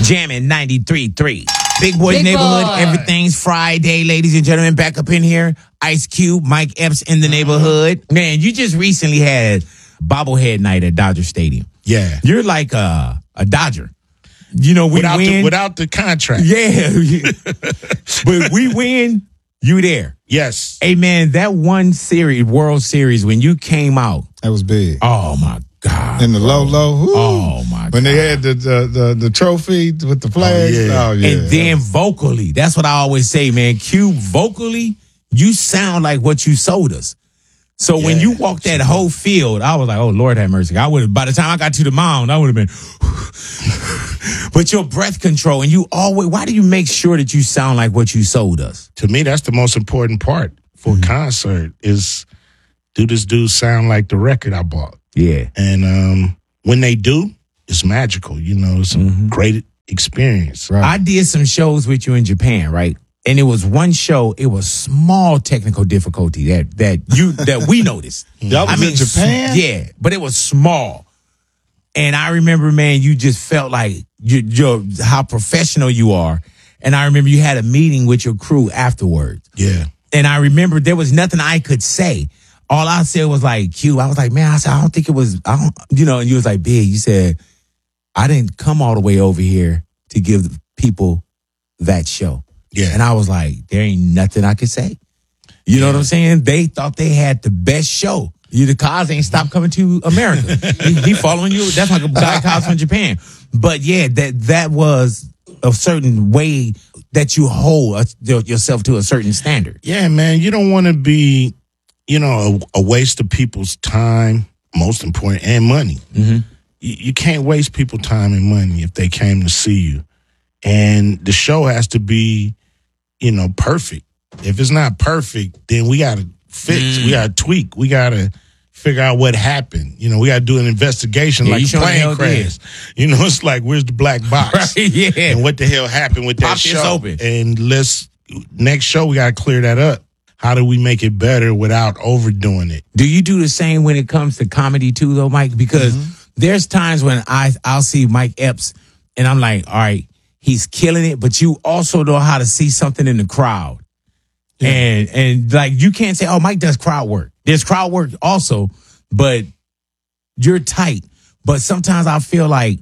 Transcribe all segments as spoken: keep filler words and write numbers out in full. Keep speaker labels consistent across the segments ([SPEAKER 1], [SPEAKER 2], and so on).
[SPEAKER 1] Jamming ninety-three point three. Big Boys
[SPEAKER 2] Big
[SPEAKER 1] Neighborhood.
[SPEAKER 2] Boy.
[SPEAKER 1] Everything's Friday, ladies and gentlemen. Back up in here. Ice Cube, Mike Epps in the neighborhood. Man, you just recently had bobblehead night at Dodger Stadium.
[SPEAKER 3] Yeah.
[SPEAKER 1] You're like a, a Dodger. You know, we
[SPEAKER 3] without
[SPEAKER 1] win.
[SPEAKER 3] The, without the contract.
[SPEAKER 1] Yeah. But we win, you there.
[SPEAKER 3] Yes.
[SPEAKER 1] Hey, man, that one series, World Series, when you came out.
[SPEAKER 4] That was big.
[SPEAKER 1] Oh, my God.
[SPEAKER 4] In the low, low. Whoo.
[SPEAKER 1] Oh, my God.
[SPEAKER 4] When they had the the, the, the trophy with the flags.
[SPEAKER 3] Oh, yeah.
[SPEAKER 4] Oh, yeah.
[SPEAKER 1] And then vocally, that's what I always say, man. Q, vocally, you sound like what you sold us. So yeah, when you walked that whole field, I was like, oh, Lord have mercy. I would have, by the time I got to the mound, I would have been, but your breath control, and you always, why do you make sure that you sound like what you sold us?
[SPEAKER 3] To me, that's the most important part for mm-hmm. a concert is, do this dude sound like the record I bought?
[SPEAKER 1] Yeah.
[SPEAKER 3] And um, when they do, it's magical. You know, it's a mm-hmm. great experience.
[SPEAKER 1] Right. I did some shows with you in Japan, right? And it was one show. It was small technical difficulty that that you that we noticed.
[SPEAKER 4] That was
[SPEAKER 1] I mean,
[SPEAKER 4] in Japan,
[SPEAKER 1] yeah, but it was small. And I remember, man, you just felt like you, you're how professional you are. And I remember you had a meeting with your crew afterwards.
[SPEAKER 3] Yeah.
[SPEAKER 1] And I remember there was nothing I could say. All I said was like, Q. I was like, man, I said I don't think it was. I don't, you know. And you was like, big. You said I didn't come all the way over here to give people that show.
[SPEAKER 3] Yeah.
[SPEAKER 1] And I was like, there ain't nothing I could say. You yeah. know what I'm saying? They thought they had the best show. You, the cars ain't stopped coming to America. he, he following you. That's like a guy cars from Japan. But yeah, that that was a certain way that you hold a, yourself to a certain standard.
[SPEAKER 3] Yeah, man. You don't want to be, you know, a, a waste of people's time, most important, and money.
[SPEAKER 1] Mm-hmm.
[SPEAKER 3] You, you can't waste people's time and money if they came to see you. And the show has to be, you know, perfect. If it's not perfect, then we got to fix. Mm. We got to tweak. We got to figure out what happened. You know, we got to do an investigation
[SPEAKER 1] yeah,
[SPEAKER 3] like a plane crash. You know, it's like, where's the black box?
[SPEAKER 1] Right, yeah.
[SPEAKER 3] And what the hell happened with that
[SPEAKER 1] Pop
[SPEAKER 3] show?
[SPEAKER 1] Open.
[SPEAKER 3] And let's, next show, we got to clear that up. How do we make it better without overdoing it?
[SPEAKER 1] Do you do the same when it comes to comedy too, though, Mike? Because mm-hmm. there's times when I, I'll see Mike Epps and I'm like, all right, he's killing it, but you also know how to see something in the crowd. Yeah. And and like you can't say, oh, Mike does crowd work. There's crowd work also, but you're tight. But sometimes I feel like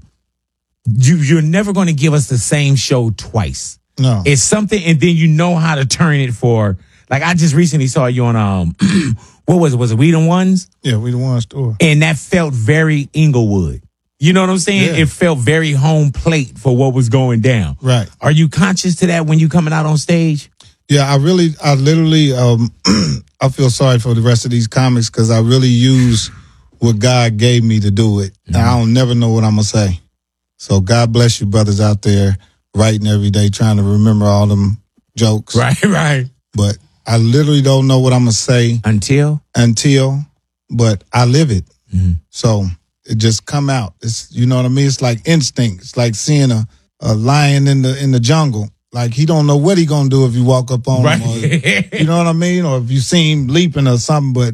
[SPEAKER 1] you you're never going to give us the same show twice.
[SPEAKER 4] No.
[SPEAKER 1] It's something, and then you know how to turn it for, like I just recently saw you on um what was it? Was it We the Ones?
[SPEAKER 4] Yeah, We the Ones store.
[SPEAKER 1] And that felt very Inglewood. You know what I'm saying?
[SPEAKER 4] Yeah.
[SPEAKER 1] It felt very home plate for what was going down.
[SPEAKER 4] Right.
[SPEAKER 1] Are you conscious to that when you coming out on stage?
[SPEAKER 4] Yeah, I really, I literally, um, I feel sorry for the rest of these comics because I really use what God gave me to do it. Mm-hmm. And I don't never know what I'm going to say. So God bless you brothers out there writing every day, trying to remember all them jokes.
[SPEAKER 1] Right, right.
[SPEAKER 4] But I literally don't know what I'm going to say.
[SPEAKER 1] Until?
[SPEAKER 4] Until, but I live it.
[SPEAKER 1] Mm-hmm.
[SPEAKER 4] So it just come out. It's, you know what I mean? It's like instinct. It's like seeing a, a lion in the in the jungle. Like he don't know what he gonna do if you walk up on
[SPEAKER 1] right.
[SPEAKER 4] him. Or, you know what I mean? Or if you see him leaping or something. But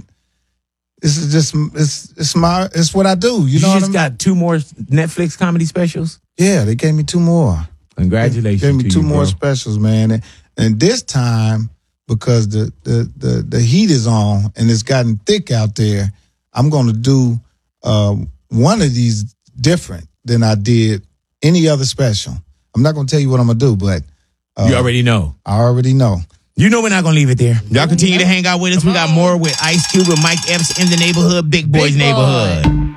[SPEAKER 4] this is just it's it's my it's what I do. You,
[SPEAKER 1] you
[SPEAKER 4] know what
[SPEAKER 1] just
[SPEAKER 4] I mean?
[SPEAKER 1] got two more Netflix comedy specials?
[SPEAKER 4] Yeah, they gave me two more.
[SPEAKER 1] Congratulations.
[SPEAKER 4] They gave me
[SPEAKER 1] to
[SPEAKER 4] two
[SPEAKER 1] you,
[SPEAKER 4] more
[SPEAKER 1] bro.
[SPEAKER 4] specials, man. And, and this time, because the, the the the heat is on and it's gotten thick out there, I'm gonna do uh, one of these different than I did any other special. I'm not gonna tell you what I'm gonna do, but uh,
[SPEAKER 1] you already know.
[SPEAKER 4] I already know.
[SPEAKER 1] You know we're not going to leave it there. Y'all continue to hang out with us. We got more with Ice Cube and Mike Epps in the neighborhood, Big Boys
[SPEAKER 2] Big Boy.
[SPEAKER 1] Neighborhood.